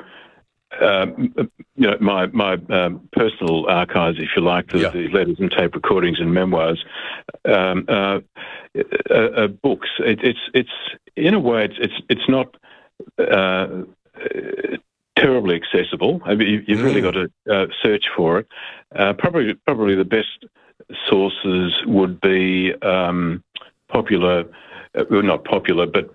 Speaker 2: my personal archives, if you like, the letters and tape recordings and memoirs, books. It's in a way, it's not terribly accessible. I mean, you've really got to search for it. Probably the best sources would be popular. Well, not popular, but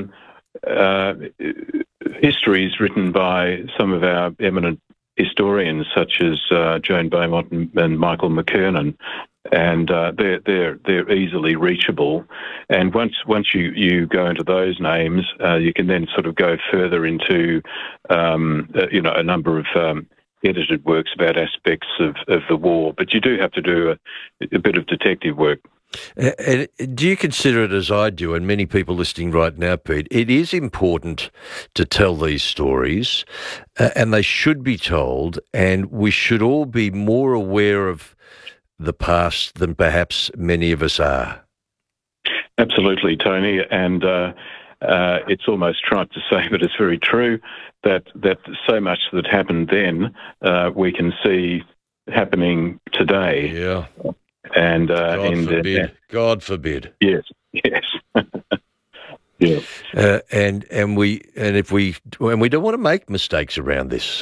Speaker 2: histories written by some of our eminent historians, such as Joan Beaumont and Michael McKernan, and they're easily reachable. And once you go into those names, you can then sort of go further into a number of edited works about aspects of the war. But you do have to do a bit of detective work.
Speaker 1: And do you consider it, as I do, and many people listening right now, Pete, it is important to tell these stories, and they should be told, and we should all be more aware of the past than perhaps many of us are.
Speaker 2: Absolutely, Tony, and it's almost trite to say, but it's very true, that so much that happened then we can see happening today.
Speaker 1: Yeah.
Speaker 2: And
Speaker 1: God forbid.
Speaker 2: Yes. Yeah.
Speaker 1: And we don't want to make mistakes around this.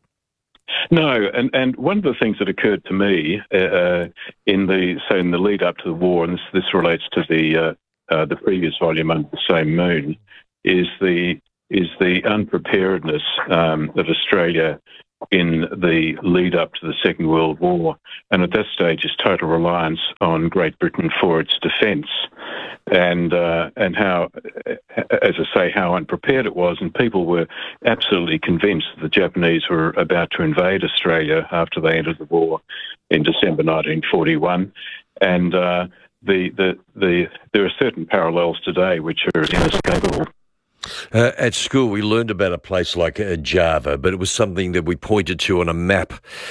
Speaker 2: No, and one of the things that occurred to me in the lead up to the war, and this relates to the previous volume, Under the Same Moon, is the unpreparedness of Australia in the lead up to the Second World War, and at that stage its total reliance on Great Britain for its defence, and how, as I say, how unprepared it was, and people were absolutely convinced that the Japanese were about to invade Australia after they entered the war in December 1941, and there are certain parallels today which are inescapable.
Speaker 1: At school, we learned about a place like Java, but it was something that we pointed to on a map,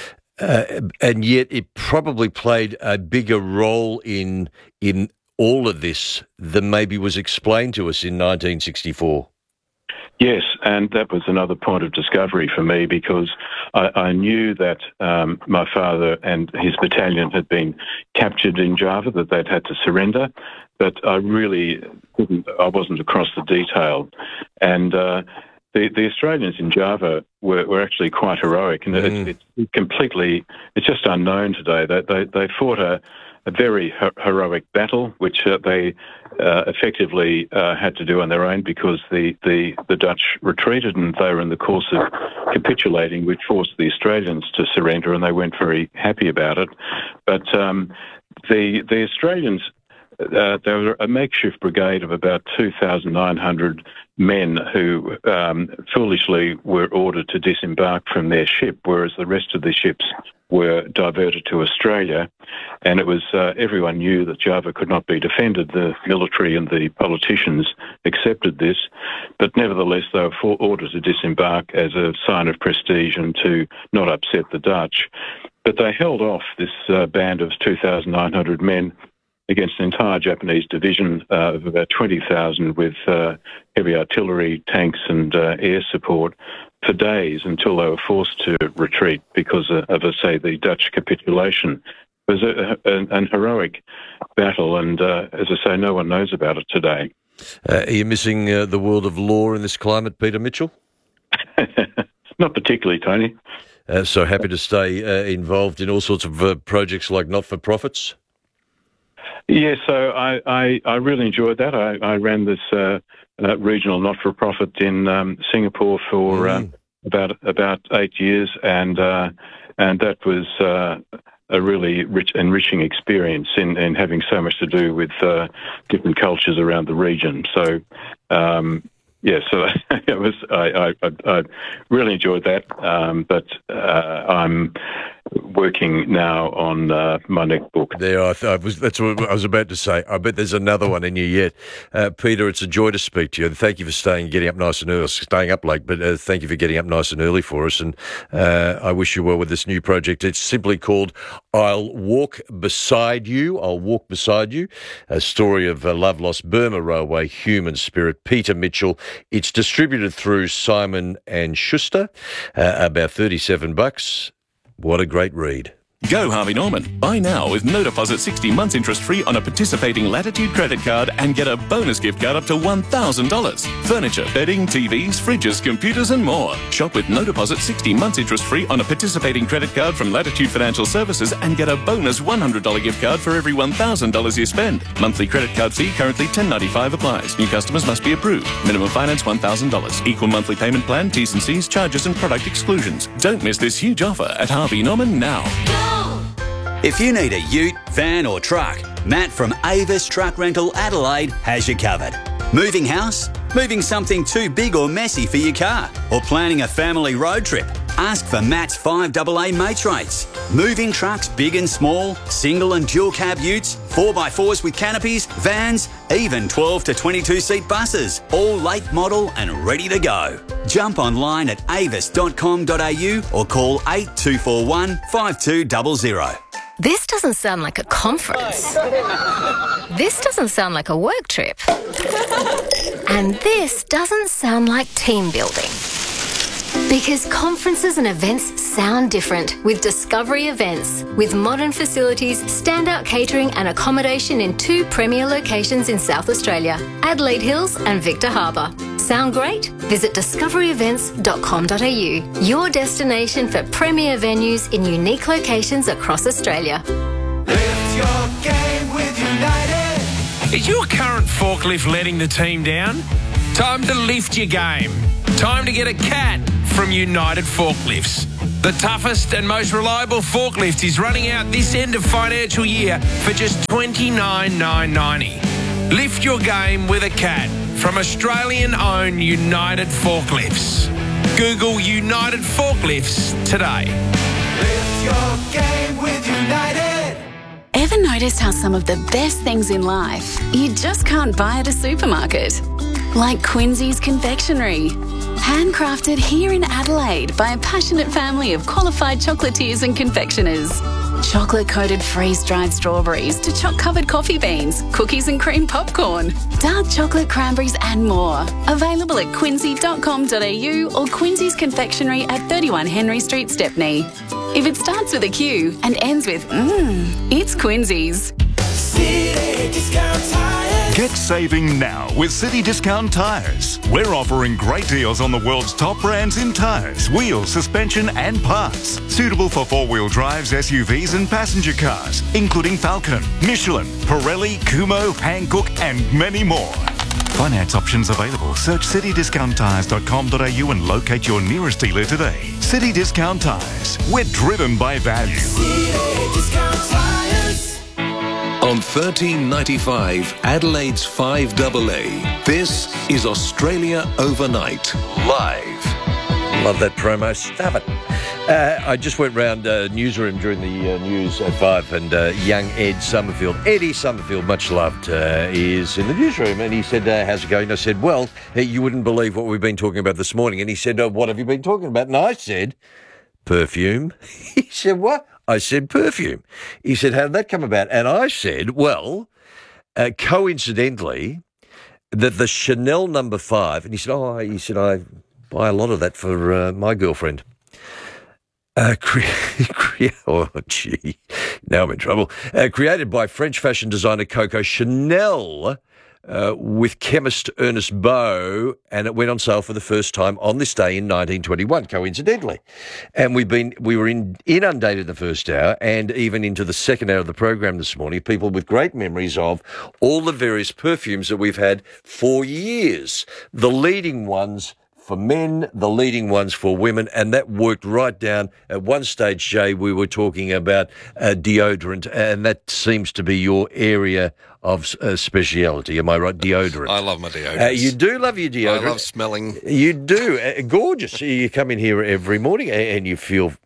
Speaker 1: and yet it probably played a bigger role in all of this than maybe was explained to us in 1964.
Speaker 2: Yes, and that was another point of discovery for me, because I knew that my father and his battalion had been captured in Java, that they'd had to surrender, but I really I wasn't across the detail. And the Australians in Java were actually quite heroic, and it's just unknown today. They fought a very heroic battle, which they effectively had to do on their own, because the Dutch retreated, and they were in the course of capitulating, which forced the Australians to surrender, and they weren't very happy about it. But the Australians, they were a makeshift brigade of about 2,900 men who foolishly were ordered to disembark from their ship, whereas the rest of the ships were diverted to Australia. And it was everyone knew that Java could not be defended. The military and the politicians accepted this, but nevertheless they were ordered to disembark as a sign of prestige and to not upset the Dutch. But they held off this band of 2,900 men against an entire Japanese division of about 20,000 with heavy artillery, tanks and air support for days, until they were forced to retreat because of, the Dutch capitulation. It was an heroic battle, and as I say, no one knows about it today.
Speaker 1: Are you missing the world of law in this climate, Peter Mitchell?
Speaker 2: Not particularly, Tony.
Speaker 1: So happy to stay involved in all sorts of projects like not-for-profits?
Speaker 2: Yeah, so I really enjoyed that. I ran this regional not-for-profit in Singapore for about 8 years, and that was a really enriching experience in having so much to do with different cultures around the region. So so it was. I really enjoyed that, but I'm working now on my next book.
Speaker 1: There, that's what I was about to say. I bet there's another one in you yet. Peter, it's a joy to speak to you. And thank you for getting up nice and early, staying up late, but thank you for getting up nice and early for us. And I wish you well with this new project. It's simply called I'll Walk Beside You. I'll Walk Beside You, a story of love lost Burma Railway human spirit. Peter Mitchell. It's distributed through Simon and Schuster, about $37. What a great read.
Speaker 4: Go Harvey Norman. Buy now with no deposit 60 months interest free on a participating Latitude credit card and get a bonus gift card up to $1,000. Furniture, bedding, TVs, fridges, computers and more. Shop with no deposit 60 months interest free on a participating credit card from Latitude Financial Services and get a bonus $100 gift card for every $1,000 you spend. Monthly credit card fee currently $10.95 applies. New customers must be approved. Minimum finance $1,000. Equal monthly payment plan, T's and C's, charges and product exclusions. Don't miss this huge offer at Harvey Norman now.
Speaker 8: If you need a ute, van or truck, Matt from Avis Truck Rental Adelaide has you covered. Moving house? Moving something too big or messy for your car? Or planning a family road trip? Ask for Matt's 5AA mates rates. Moving trucks big and small, single and dual cab utes, 4x4s with canopies, vans, even 12 to 22 seat buses, all late model and ready to go. Jump online at avis.com.au or call 8241 5200.
Speaker 17: This doesn't sound like a conference. This doesn't sound like a work trip. And this doesn't sound like team building. Because conferences and events sound different with Discovery Events. With modern facilities, standout catering and accommodation in 2 premier locations in South Australia, Adelaide Hills and Victor Harbour. Sound great? Visit discoveryevents.com.au, your destination for premier venues in unique locations across Australia.
Speaker 19: Lift your game with United.
Speaker 18: Is your current forklift letting the team down? Time to lift your game. Time to get a CAT from United Forklifts. The toughest and most reliable forklift is running out this end of financial year for just $29,990. Lift your game with a CAT from Australian-owned United Forklifts. Google United Forklifts today.
Speaker 19: Lift your game with United.
Speaker 20: Ever noticed how some of the best things in life you just can't buy at a supermarket? Like Quincy's Confectionery. Handcrafted here in Adelaide by a passionate family of qualified chocolatiers and confectioners. Chocolate-coated freeze-dried strawberries to choc-covered coffee beans, cookies and cream popcorn, dark chocolate cranberries and more. Available at quincy.com.au or Quincy's Confectionery at 31 Henry Street, Stepney. If it starts with a Q and ends with it's Quincy's.
Speaker 19: City Discount Tires.
Speaker 21: Get saving now with City Discount Tires. We're offering great deals on the world's top brands in tyres, wheels, suspension and parts. Suitable for four-wheel drives, SUVs and passenger cars, including Falcon, Michelin, Pirelli, Kumho, Hankook and many more. Finance options available. Search citydiscounttires.com.au and locate your nearest dealer today. City Discount Tires. We're driven by value.
Speaker 19: City Discount Tires.
Speaker 11: On 1395 Adelaide's 5AA, this is Australia Overnight, live.
Speaker 1: Love that promo. Stuff it. I just went round newsroom during the news at 5 and young Eddie Summerfield, much loved, is in the newsroom and he said, how's it going? I said, well, you wouldn't believe what we've been talking about this morning. And he said, what have you been talking about? And I said, perfume. He said, what? I said, perfume. He said, how did that come about? And I said, well, coincidentally, that the Chanel No. 5, and he said, I buy a lot of that for my girlfriend. Oh, gee, now I'm in trouble. Created by French fashion designer Coco Chanel with chemist Ernest Beau, and it went on sale for the first time on this day in 1921, coincidentally. And we were inundated the first hour and even into the second hour of the program this morning, people with great memories of all the various perfumes that we've had for years. The leading ones for men, the leading ones for women, and that worked right down. At one stage, Jay, we were talking about deodorant, and that seems to be your area of speciality. Am I right? Deodorant.
Speaker 22: I love my deodorant.
Speaker 1: You do love your deodorant.
Speaker 22: I love smelling.
Speaker 1: You do. Gorgeous. You come in here every morning and you feel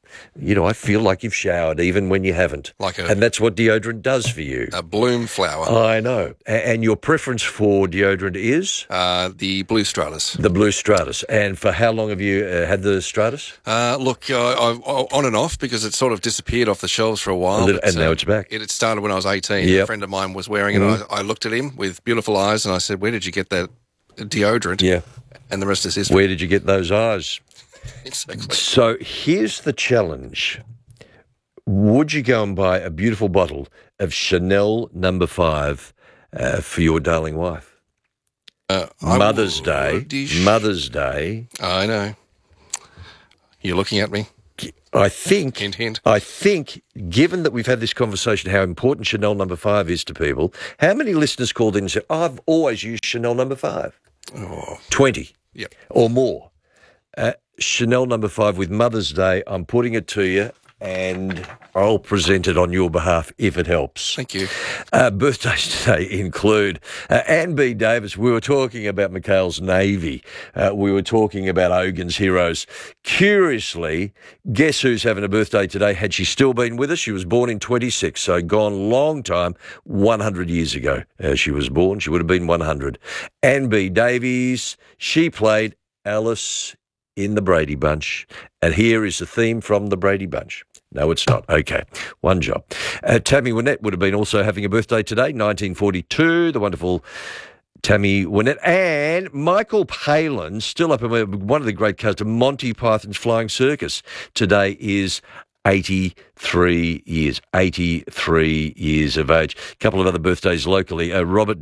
Speaker 1: I feel like you've showered even when you haven't. And that's what deodorant does for you.
Speaker 5: A bloom flower.
Speaker 1: I know. And your preference for deodorant is?
Speaker 5: The Blue Stratus.
Speaker 1: The Blue Stratus. And for how long have you had the Stratus?
Speaker 5: Look, I've on and off because it sort of disappeared off the shelves for a while.
Speaker 1: And now it's back.
Speaker 5: It started when I was 18.
Speaker 1: Yep.
Speaker 5: A friend of mine was wearing it. And I looked at him with beautiful eyes and I said, where did you get that deodorant?
Speaker 1: Yeah.
Speaker 5: And the rest is history.
Speaker 1: Where did you get those eyes?
Speaker 5: Exactly.
Speaker 1: So here's the challenge. Would you go and buy a beautiful bottle of Chanel No. 5 for your darling wife? Mother's Day. Mother's Day.
Speaker 5: I know. You're looking at me.
Speaker 1: I think,
Speaker 5: hint, hint.
Speaker 1: I think, given that we've had this conversation, how important Chanel No. 5 is to people, how many listeners called in and said, I've always used Chanel No. 5? 20
Speaker 5: Yep.
Speaker 1: or more. Chanel No. 5 with Mother's Day, I'm putting it to you, and I'll present it on your behalf if it helps.
Speaker 5: Thank you.
Speaker 1: Birthdays today include Anne B. Davis. We were talking about McHale's Navy. We were talking about Ogan's Heroes. Curiously, guess who's having a birthday today? Had she still been with us? She was born in 26, so gone long time, 100 years ago. She was born. She would have been 100. Anne B. Davies, she played Alice in the Brady Bunch. And here is the theme from the Brady Bunch. No, it's not. Okay, one job. Tammy Wynette would have been also having a birthday today, 1942, the wonderful Tammy Wynette. And Michael Palin, still up in one of the great cast of Monty Python's Flying Circus, today is 83 years of age. A couple of other birthdays locally. Robert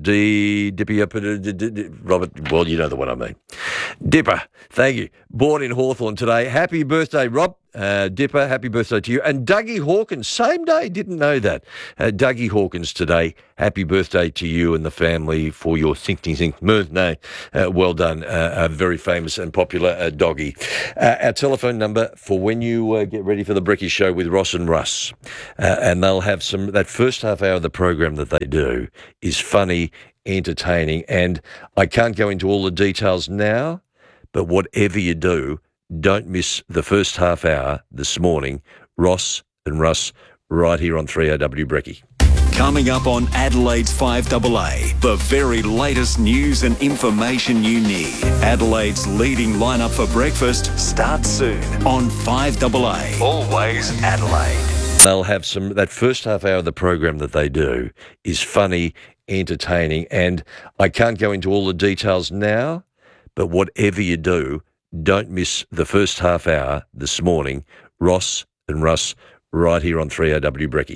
Speaker 1: Robert, well, you know the one I mean. Dipper, thank you. Born in Hawthorne today. Happy birthday, Rob. Dipper, happy birthday to you. And Dougie Hawkins, same day, didn't know that. Dougie Hawkins today, happy birthday to you and the family for your birthday. Well done. A very famous and popular doggy. Our telephone number for when you get ready for the Brekkie Show with Ross and Russ. And they'll have that first half hour of the program that they do is funny, entertaining, and I can't go into all the details now, but whatever you do, don't miss the first half hour this morning. Ross and Russ right here on 3AW Brekkie.
Speaker 21: Coming up on Adelaide's 5AA, the very latest news and information you need. Adelaide's leading lineup for breakfast starts soon on 5AA. Always Adelaide.
Speaker 1: They'll have that first half hour of the program that they do is funny, entertaining, and I can't go into all the details now, but whatever you do, don't miss the first half hour this morning. Ross and Russ right here on 3AW Brekkie.